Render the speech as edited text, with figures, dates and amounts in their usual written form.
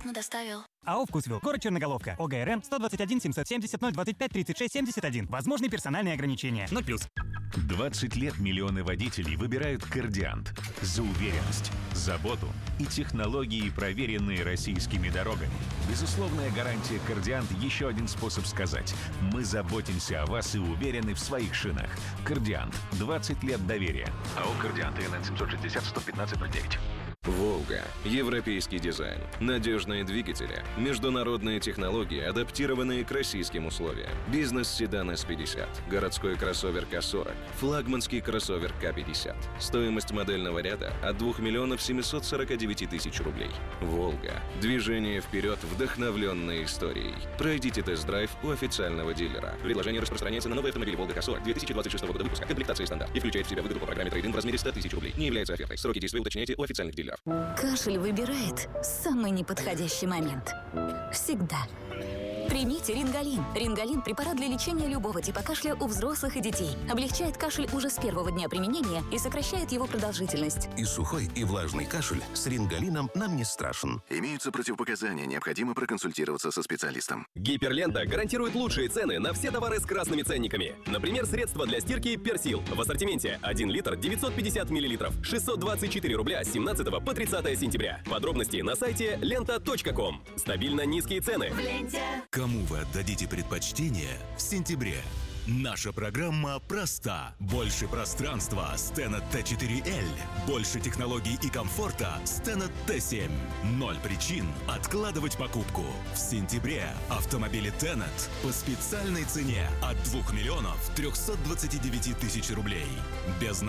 аккуратно доставил. АО «Вкусвилл». Город Черноголовка. ОГРН 121 770 025 36 71. Возможны персональные ограничения. 0+. 20 лет миллионы водителей выбирают «Кордиант» за уверенность, заботу и технологии, проверенные российскими дорогами. Безусловная гарантия «Кордиант» — еще один способ сказать: мы заботимся о вас и уверены в своих шинах. «Кордиант» — 20 лет доверия. АО «Кордиант», ИНН 760 115 09. «Волга». Европейский дизайн, надежные двигатели, международные технологии, адаптированные к российским условиям. Бизнес-седан S50, городской кроссовер К40, флагманский кроссовер К50. Стоимость модельного ряда от 2 миллионов 749 тысяч рублей. «Волга». Движение вперед, вдохновленное историей. Пройдите тест-драйв у официального дилера. Предложение распространяется на новые автомобили «Волга К40» 2026 года выпуска. Комплектация стандарт и включает в себя выгоду по программе трейд-ин в размере 100 тысяч рублей. Не является офертой. Сроки действия уточняйте у официальных дилеров. Кашель выбирает самый неподходящий момент. Всегда. Примите Рингалин. Рингалин – препарат для лечения любого типа кашля у взрослых и детей. Облегчает кашель уже с первого дня применения и сокращает его продолжительность. И сухой, и влажный кашель с Рингалином нам не страшен. Имеются противопоказания, необходимо проконсультироваться со специалистом. Гиперлента гарантирует лучшие цены на все товары с красными ценниками. Например, средства для стирки «Персил». В ассортименте 1 литр 950 миллилитров. 624 рубля с 17 по 30 сентября. Подробности на сайте lenta.com. Стабильно низкие цены. В ленте. Кому вы отдадите предпочтение в сентябре? Наша программа проста. Больше пространства с Tenet T4L. Больше технологий и комфорта с Tenet T7. 0 причин откладывать покупку. В сентябре автомобили Tenet по специальной цене от 2 миллионов 329 тысяч рублей. Без